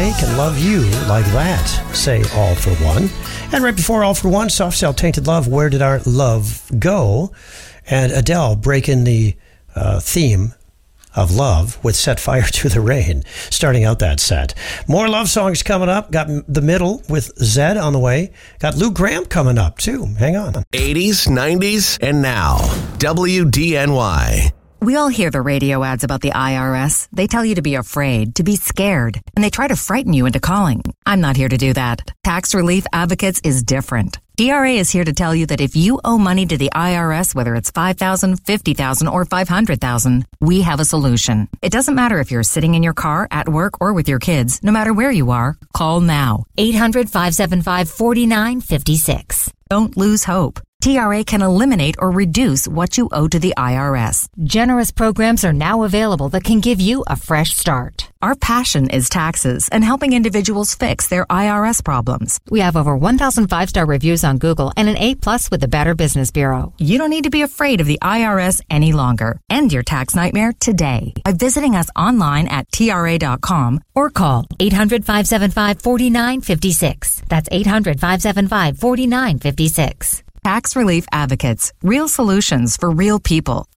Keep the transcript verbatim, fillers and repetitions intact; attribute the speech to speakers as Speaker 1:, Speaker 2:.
Speaker 1: A can love you like that, say All for One. And right before All for One, Soft Cell, Tainted Love, Where Did Our Love Go? And Adele breaking the uh, theme of love with Set Fire to the Rain, starting out that set. More love songs coming up. Got The Middle with Zed on the way. Got Lou Graham coming up, too. Hang on.
Speaker 2: eighties, nineties, and now. W D N Y.
Speaker 3: We all hear the radio ads about the I R S. They tell you to be afraid, to be scared, and they try to frighten you into calling. I'm not here to do that. Tax Relief Advocates is different. T R A is here to tell you that if you owe money to the I R S, whether it's five thousand dollars, fifty thousand dollars, or five hundred thousand dollars, we have a solution. It doesn't matter if you're sitting in your car, at work, or with your kids. No matter where you are, call now. eight hundred, five seven five, four nine five six. Don't lose hope. T R A can eliminate or reduce what you owe to the I R S. Generous programs are now available that can give you a fresh start. Our passion is taxes and helping individuals fix their I R S problems. We have over one thousand five-star reviews on Google and an A plus with the Better Business Bureau. You don't need to be afraid of the I R S any longer. End your tax nightmare today by visiting us online at T R A dot com or call eight hundred, five seven five, four nine five six. That's eight hundred, five seven five, four nine five six. Tax Relief Advocates. Real solutions for real people.